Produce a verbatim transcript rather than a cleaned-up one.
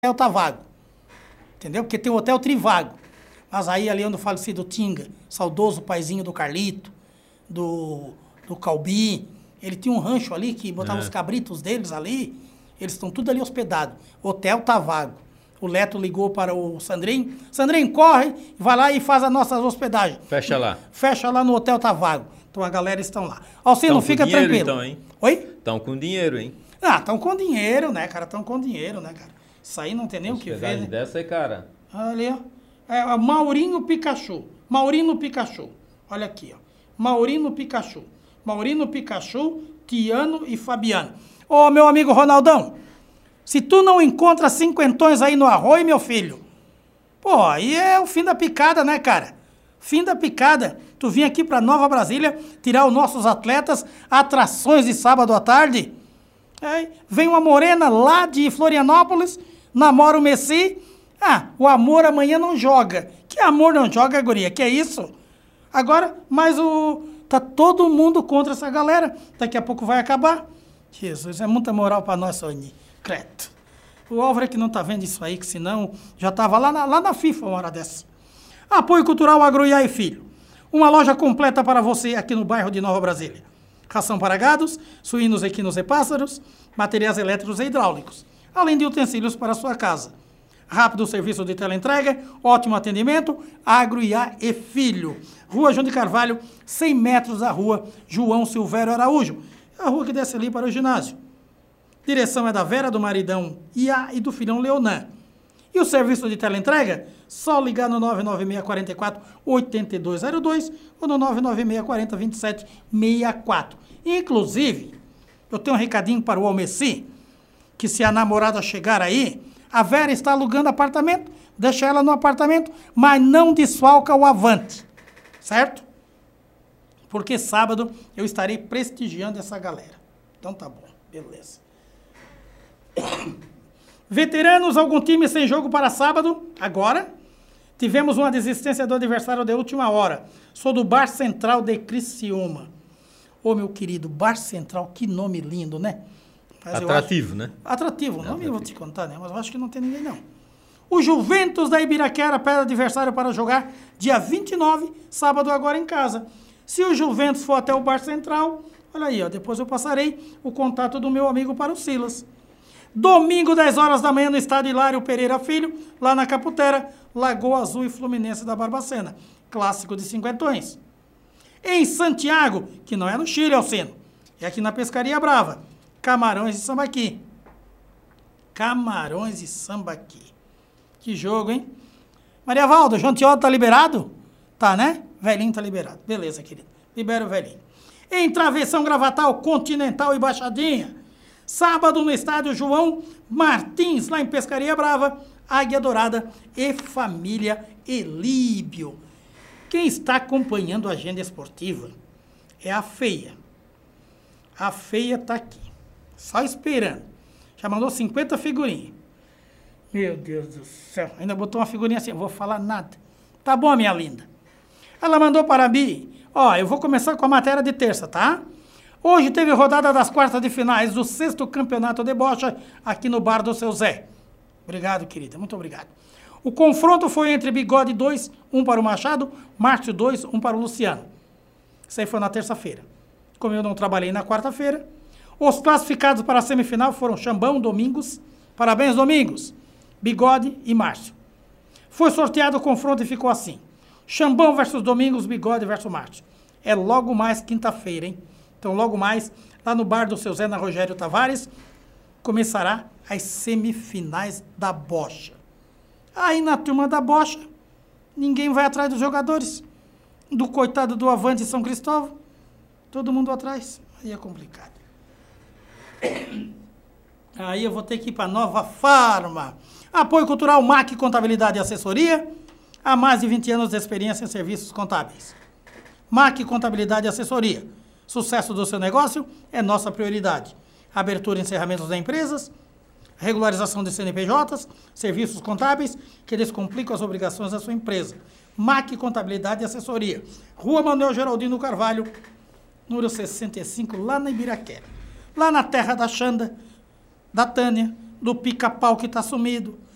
hotel tá vago, entendeu? Porque tem o hotel Trivago. Mas aí ali onde o falecido Tinga, saudoso paizinho do Carlito, do, do Calbi, ele tinha um rancho ali que botava é. os cabritos deles ali, eles estão tudo ali hospedados. O hotel tá vago. O Leto ligou para o Sandrinho. Sandrinho, corre, vai lá e faz as nossas hospedagens. Fecha lá. Fecha lá no hotel tá vago. Então a galera estão lá. Alcino, fica dinheiro, tranquilo. Então, hein? Oi? Estão com dinheiro, hein? Ah, estão com dinheiro, né, cara? Estão com dinheiro, né, cara? Isso aí não tem nem o que ver, né? Dessa aí, cara. Ali, ó. É, ó, Maurinho Pikachu. Maurino Pikachu. Olha aqui, ó. Maurino Pikachu. Maurino Pikachu, Tiano e Fabiano. Ô, meu amigo Ronaldão, se tu não encontra cinquentões aí no arroio, meu filho, pô, aí é o fim da picada, né, cara? Fim da picada. Tu vim aqui pra Nova Brasília tirar os nossos atletas, atrações de sábado à tarde. É, vem uma morena lá de Florianópolis, namora o Messi. Ah, o amor amanhã não joga. Que amor não joga, guria? Que é isso? Agora, mas o... tá todo mundo contra essa galera. Daqui a pouco vai acabar. Jesus, é muita moral pra nós, Sony. Creto. O Álvaro é que não tá vendo isso aí, que senão já tava lá na, lá na FIFA uma hora dessa. Apoio Cultural Agroiá e Filho. Uma loja completa para você aqui no bairro de Nova Brasília. Ração para gados, suínos, equinos e pássaros, materiais elétricos e hidráulicos, além de utensílios para a sua casa. Rápido serviço de teleentrega, ótimo atendimento, Agroiá e Filho. Rua João de Carvalho, cem metros da rua João Silvério Araújo. A rua que desce ali para o ginásio. Direção é da Vera, do maridão Iá e do filhão Leonan. E o serviço de teleentrega? Só ligar no nove nove seis quatro quatro oito dois zero dois ou no nove nove seis quatro zero dois sete seis quatro. Inclusive, eu tenho um recadinho para o Almeci, que se a namorada chegar aí, a Vera está alugando apartamento, deixa ela no apartamento, mas não desfalca o Avante, certo? Porque sábado eu estarei prestigiando essa galera. Então tá bom, beleza. Veteranos, algum time sem jogo para sábado? Agora, tivemos uma desistência do adversário de última hora. Sou do Bar Central de Criciúma. Ô, meu querido, Bar Central, que nome lindo, né? Mas atrativo, acho... né? Atrativo, o nome eu vou te contar, né? Mas eu acho que não tem ninguém, não. O Juventus da Ibiraquera pede adversário para jogar dia vinte e nove, sábado agora em casa. Se o Juventus for até o Bar Central, olha aí, ó, depois eu passarei o contato do meu amigo para o Silas. Domingo, dez horas da manhã, no estádio Hilário Pereira Filho, lá na Caputera, Lagoa Azul e Fluminense da Barbacena. Clássico de cinquentões. Em Santiago, que não é no Chile, Alcino, é aqui na Pescaria Brava, Camarões e Sambaqui. Camarões e Sambaqui. Que jogo, hein? Maria Valda, o João Teódo tá liberado? Tá, né? Velhinho tá liberado. Beleza, querido. Libera o velhinho. Em Travessão Gravatal, Continental e Baixadinha. Sábado no estádio João Martins, lá em Pescaria Brava, Águia Dourada e Família Elíbio. Quem está acompanhando a agenda esportiva é a Feia. A Feia está aqui, só esperando. Já mandou cinquenta figurinhas. Meu Deus do céu, ainda botou uma figurinha assim, não vou falar nada. Tá bom, minha linda. Ela mandou para mim, ó, eu vou começar com a matéria de terça, tá? Hoje teve rodada das quartas de finais do sexto campeonato de bocha aqui no bar do seu Zé. Obrigado, querida, muito obrigado. O confronto foi entre Bigode dois, um para o Machado, Márcio dois, um para o Luciano. Isso aí foi na terça-feira. Como eu não trabalhei na quarta-feira, os classificados para a semifinal foram Xambão, Domingos, parabéns Domingos, Bigode e Márcio. Foi sorteado o confronto e ficou assim. Xambão versus Domingos, Bigode versus Márcio. É logo mais quinta-feira, hein? Então, logo mais, lá no bar do seu Zé, na Rogério Tavares, começará as semifinais da bocha. Aí, na turma da bocha, ninguém vai atrás dos jogadores. Do coitado do Avante São Cristóvão, todo mundo atrás. Aí é complicado. Aí eu vou ter que ir para Nova Farma. Apoio Cultural M A C Contabilidade e Assessoria. Há mais de vinte anos de experiência em serviços contábeis. M A C Contabilidade e Assessoria. Sucesso do seu negócio é nossa prioridade. Abertura e encerramentos de empresas, regularização de C N P Js, serviços contábeis que descomplicam as obrigações da sua empresa. M A C Contabilidade e Assessoria. Rua Manuel Geraldino Carvalho, número sessenta e cinco, lá na Ibiraquera. Lá na terra da Xanda, da Tânia, do pica-pau que está sumido,